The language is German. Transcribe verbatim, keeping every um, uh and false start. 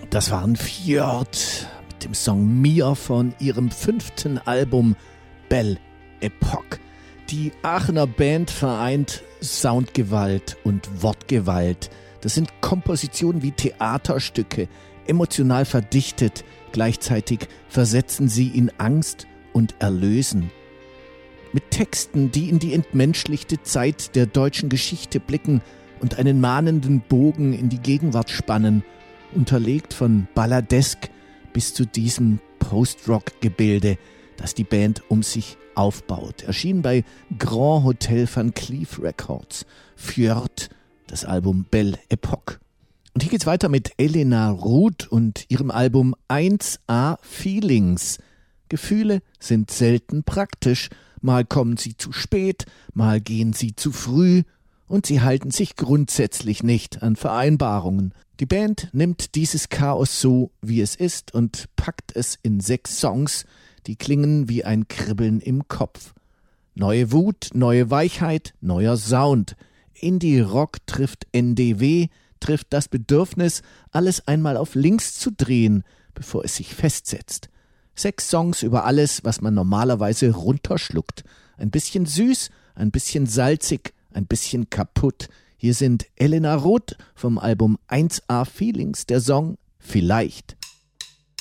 Das waren Fjord mit dem Song Mia von ihrem fünften Album Belle Epoque. Die Aachener Band vereint Soundgewalt und Wortgewalt. Das sind Kompositionen wie Theaterstücke, emotional verdichtet. Gleichzeitig versetzen sie in Angst und erlösen. Mit Texten, die in die entmenschlichte Zeit der deutschen Geschichte blicken und einen mahnenden Bogen in die Gegenwart spannen, unterlegt von Balladesk bis zu diesem Post-Rock-Gebilde, das die Band um sich aufbaut. Erschien bei Grand Hotel Van Cleef Records. Fjord, das Album Belle Epoque. Und hier geht's weiter mit Elena Ruth und ihrem Album eins A Feelings. Gefühle sind selten praktisch. Mal kommen sie zu spät, mal gehen sie zu früh und sie halten sich grundsätzlich nicht an Vereinbarungen. Die Band nimmt dieses Chaos so, wie es ist, und packt es in sechs Songs, die klingen wie ein Kribbeln im Kopf. Neue Wut, neue Weichheit, neuer Sound. Indie-Rock trifft N D W, trifft das Bedürfnis, alles einmal auf links zu drehen, bevor es sich festsetzt. Sechs Songs über alles, was man normalerweise runterschluckt. Ein bisschen süß, ein bisschen salzig, ein bisschen kaputt. Hier sind Elena Roth vom Album eins A Feelings, der Song Vielleicht.